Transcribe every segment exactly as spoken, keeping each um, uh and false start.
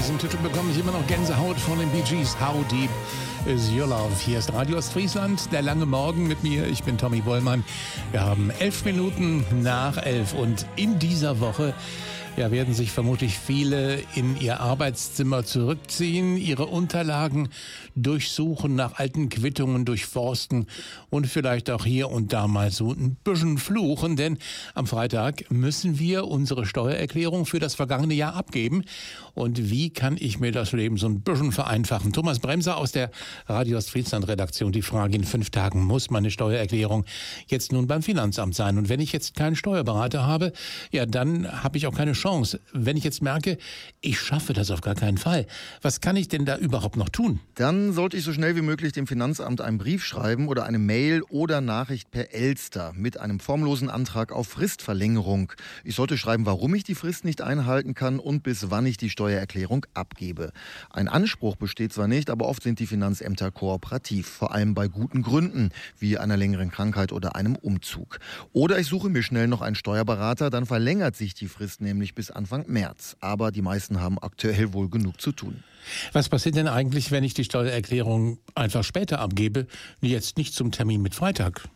diesem Titel bekomme ich immer noch Gänsehaut von den Bee Gees. How Deep Is Your Love? Hier ist Radio Ostfriesland, der lange Morgen mit mir. Ich bin Tommy Bollmann. Wir haben elf Minuten nach elf und in dieser Woche ja, werden sich vermutlich viele in ihr Arbeitszimmer zurückziehen, ihre Unterlagen durchsuchen, nach alten Quittungen durchforsten und vielleicht auch hier und da mal so ein bisschen fluchen, denn am Freitag müssen wir unsere Steuererklärung für das vergangene Jahr abgeben. Und wie kann ich mir das Leben so ein bisschen vereinfachen? Thomas Bremser aus der Radio Ostfriesland-Redaktion, die Frage: In fünf Tagen muss meine Steuererklärung jetzt nun beim Finanzamt sein. Und wenn ich jetzt keinen Steuerberater habe, ja, dann habe ich auch keine Chance. Wenn ich jetzt merke, ich schaffe das auf gar keinen Fall, was kann ich denn da überhaupt noch tun? Dann sollte ich so schnell wie möglich dem Finanzamt einen Brief schreiben oder eine Mail oder Nachricht per Elster mit einem formlosen Antrag auf Fristverlängerung. Ich sollte schreiben, warum ich die Frist nicht einhalten kann und bis wann ich die Steuererklärung abgebe. Ein Anspruch besteht zwar nicht, aber oft sind die Finanzämter kooperativ, vor allem bei guten Gründen, wie einer längeren Krankheit oder einem Umzug. Oder ich suche mir schnell noch einen Steuerberater, dann verlängert sich die Frist nämlich bis Anfang März. Aber die meisten haben aktuell wohl genug zu tun. Was passiert denn eigentlich, wenn ich die Steuererklärung einfach später abgebe, jetzt nicht zum Termin mit Freitag?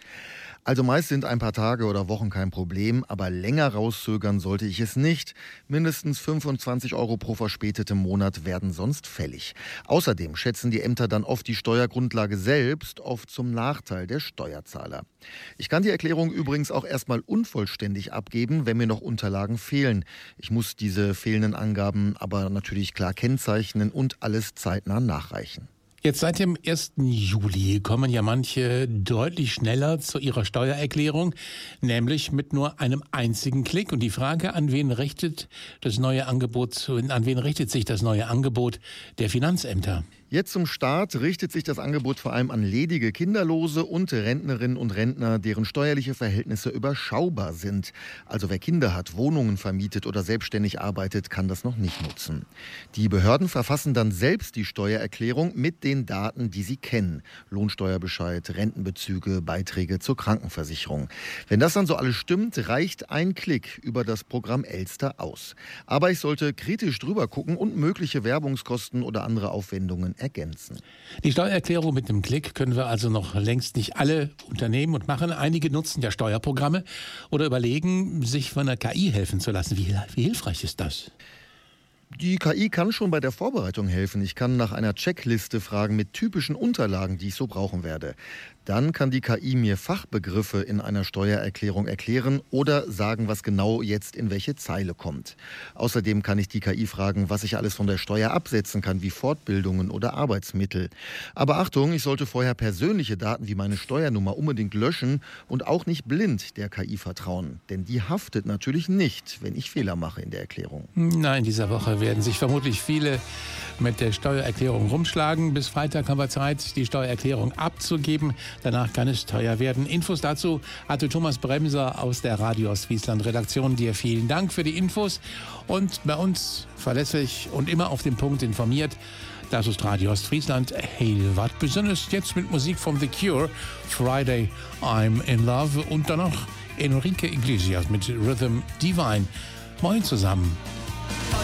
Also meist sind ein paar Tage oder Wochen kein Problem, aber länger rauszögern sollte ich es nicht. Mindestens fünfundzwanzig Euro pro verspätetem Monat werden sonst fällig. Außerdem schätzen die Ämter dann oft die Steuergrundlage selbst, oft zum Nachteil der Steuerzahler. Ich kann die Erklärung übrigens auch erstmal unvollständig abgeben, wenn mir noch Unterlagen fehlen. Ich muss diese fehlenden Angaben aber natürlich klar kennzeichnen und alles zeitnah nachreichen. Jetzt seit dem ersten Juli kommen ja manche deutlich schneller zu ihrer Steuererklärung, nämlich mit nur einem einzigen Klick. Und die Frage, an wen richtet das neue Angebot, an wen richtet sich das neue Angebot der Finanzämter? Jetzt zum Start richtet sich das Angebot vor allem an ledige Kinderlose und Rentnerinnen und Rentner, deren steuerliche Verhältnisse überschaubar sind. Also wer Kinder hat, Wohnungen vermietet oder selbstständig arbeitet, kann das noch nicht nutzen. Die Behörden verfassen dann selbst die Steuererklärung mit den Daten, die sie kennen. Lohnsteuerbescheid, Rentenbezüge, Beiträge zur Krankenversicherung. Wenn das dann so alles stimmt, reicht ein Klick über das Programm Elster aus. Aber ich sollte kritisch drüber gucken und mögliche Werbungskosten oder andere Aufwendungen ergänzen. Die Steuererklärung mit einem Klick können wir also noch längst nicht alle unternehmen und machen. Einige nutzen ja Steuerprogramme oder überlegen, sich von der K I helfen zu lassen. Wie, wie hilfreich ist das? Die K I kann schon bei der Vorbereitung helfen. Ich kann nach einer Checkliste fragen mit typischen Unterlagen, die ich so brauchen werde. Dann kann die K I mir Fachbegriffe in einer Steuererklärung erklären oder sagen, was genau jetzt in welche Zeile kommt. Außerdem kann ich die K I fragen, was ich alles von der Steuer absetzen kann, wie Fortbildungen oder Arbeitsmittel. Aber Achtung, ich sollte vorher persönliche Daten wie meine Steuernummer unbedingt löschen und auch nicht blind der K I vertrauen. Denn die haftet natürlich nicht, wenn ich Fehler mache in der Erklärung. Na, in dieser Woche werden sich vermutlich viele mit der Steuererklärung rumschlagen. Bis Freitag haben wir Zeit, die Steuererklärung abzugeben. Danach kann es teuer werden. Infos dazu hatte Thomas Bremser aus der Radio Ostfriesland-Redaktion. Dir vielen Dank für die Infos. Und bei uns verlässlich und immer auf den Punkt informiert. Das ist Radio Ostfriesland. Hey, was Besonderes jetzt mit Musik von The Cure. Friday, I'm in Love. Und dann noch Enrique Iglesias mit Rhythm Divine. Moin zusammen.